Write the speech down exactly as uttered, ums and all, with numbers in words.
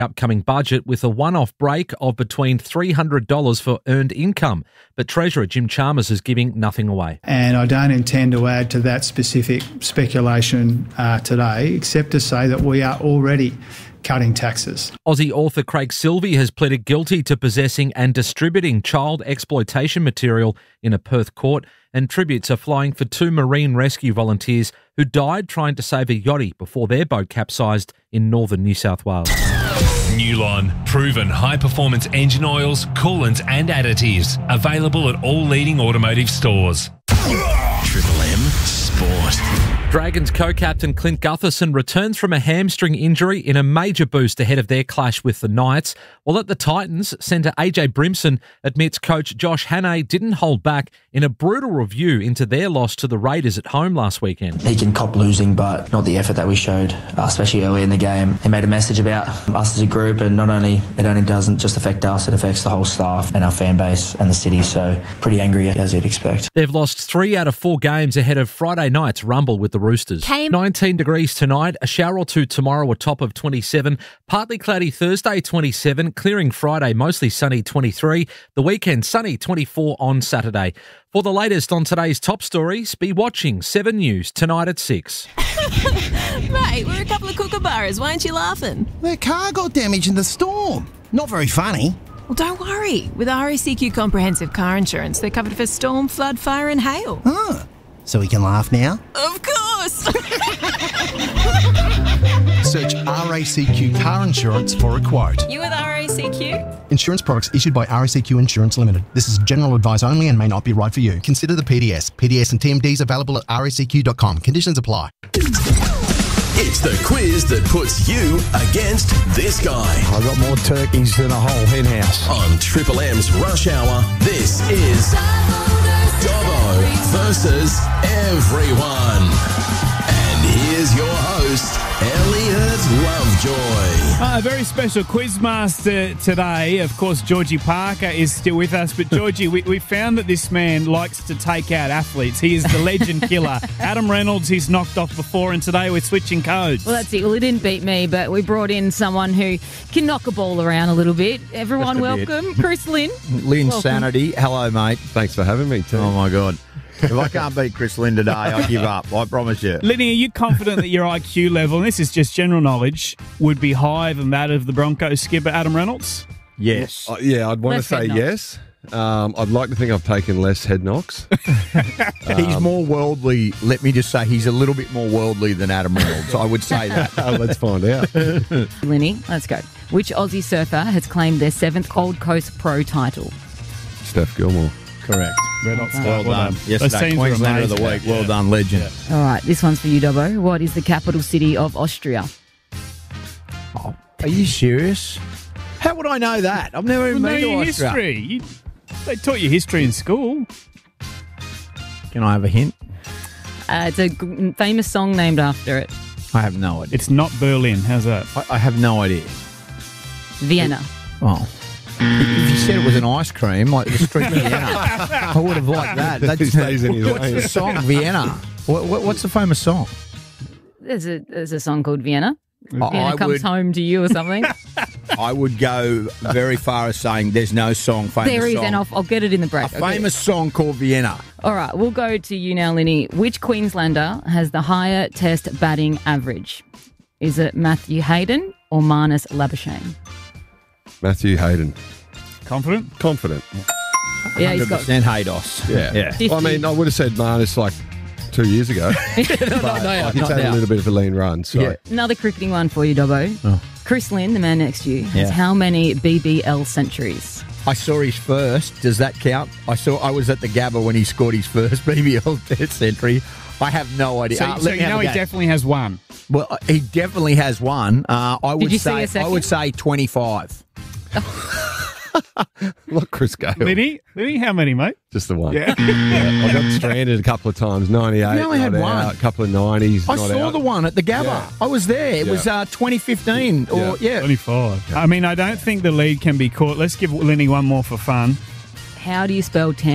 upcoming budget with a one-off break of between three hundred dollars for earned income. But Treasurer Jim Chalmers is giving nothing away. And I don't intend to add to that specific speculation uh, today, except to say that we are already cutting taxes. Aussie author Craig Silvey has pleaded guilty to possessing and distributing child exploitation material in a Perth court, and tributes are flying for two marine rescue volunteers who died trying to save a yachty before their boat capsized in northern New South Wales. Newline, proven high-performance engine oils, coolants and additives. Available at all leading automotive stores. Triple M Sport. Dragons co-captain Clint Gutherson returns from a hamstring injury in a major boost ahead of their clash with the Knights, while at the Titans, centre A J Brimson admits coach Josh Hannay didn't hold back in a brutal review into their loss to the Raiders at home last weekend. He can cop losing, but not the effort that we showed, uh, especially early in the game. He made a message about us as a group, and not only it only doesn't just affect us, it affects the whole staff and our fan base and the city, so pretty angry as you'd expect. They've lost three out of four games ahead of Friday night's rumble with the Roosters. Came- nineteen degrees tonight, a shower or two tomorrow, a top of twenty-seven, partly cloudy Thursday twenty-seven, clearing Friday, mostly sunny twenty-three, the weekend sunny twenty-four on Saturday. For the latest on today's top stories, be watching Seven News tonight at six. Mate, we're a couple of kookaburras. Why aren't you laughing? Their car got damaged in the storm. Not very funny. Well, don't worry. With R A C Q Comprehensive Car Insurance, they're covered for storm, flood, fire and hail. Huh. So we can laugh now? Of course! Search R A C Q Car Insurance for a quote. You with R A C Q? Insurance products issued by R A C Q Insurance Limited. This is general advice only and may not be right for you. Consider the P D S. P D S and T M Ds available at R A C Q dot com. Conditions apply. It's the quiz that puts you against this guy. I've got more turkeys than a whole hen house. On Triple M's Rush Hour, this is Dobbo versus everyone. And here's your host, Elliot Lovejoy. Uh, a very special quizmaster today. Of course, Georgie Parker is still with us. But, Georgie, we, we found that this man likes to take out athletes. He is the legend killer. Adam Reynolds, he's knocked off before, and today we're switching codes. Well, that's it. Well, he didn't beat me, but we brought in someone who can knock a ball around a little bit. Everyone, welcome. Chris Lynn. Lynn Welcome. Sanity. Hello, mate. Thanks for having me, too. Oh, my God. If I can't beat Chris Lynn today, I give up. I promise you. Lenny, are you confident that your I Q level, and this is just general knowledge, would be higher than that of the Broncos skipper Adam Reynolds? Yes. Uh, yeah, I'd want Less to say head knocks. yes. Um, I'd like to think I've taken less head knocks. He's more worldly. Let me just say, he's a little bit more worldly than Adam Reynolds. I would say that. Oh, let's find out. Lenny, let's go. Which Aussie surfer has claimed their seventh Gold Coast Pro title? Steph Gilmore. Correct. Red hot stuff. Well, done. Those Yesterday, teams were Queenslander of the amazing. week. Well Yeah. done, legend. All right, this one's for you, Dobbo. What is the capital city of Austria? Oh, are you serious? How would I know that? I've never even Well, know been to your Austria. history. You, they taught you history in school. Can I have a hint? Uh, it's a g- famous song named after it. I have no idea. It's not Berlin. How's that? I, I have no idea. Vienna. Oh. If you said it was an ice cream, like the street of Vienna, I would have liked that. That's, He stays in his what's lane. the song, Vienna? What, what, what's the famous song? There's a there's a song called Vienna. Vienna I comes would, home to you or something. I would go very far as saying there's no song, famous There is, song. and I'll, I'll get it in the break. a Okay. famous song called Vienna. All right, we'll go to you now, Linny. Which Queenslander has the higher test batting average? Is it Matthew Hayden or Marnus Labuschagne? Matthew Hayden. Confident? Confident. Yeah, he's one hundred got percent Haydos. Yeah. Yeah. Well, I mean, I would have said Marnus like two years ago. but not now, like, he's not had now. a little bit of a lean run. So Yeah. another cricketing one for you, Dobbo. Oh. Chris Lynn, the man next to you, has Yeah. how many B B L centuries? I saw his first. Does that count? I saw. I was at the Gabba when he scored his first B B L Test century. I have no idea. So, Uh, so let me you have know a he go. definitely has one. Well, uh, he definitely has one. Uh, I would you see say. a second? I would say twenty-five. Look, Chris Gale. Lenny, Lenny, how many, mate? Just the one. Yeah. Yeah, I got stranded a couple of times. ninety-eight. You only had not one. out, a couple of nineties. I not saw out. the one at the Gabba. Yeah. I was there. It Yeah. was uh, twenty fifteen. Or yeah. twenty-five. I mean, I don't think the lead can be caught. Let's give Lenny one more for fun. How do you spell ten?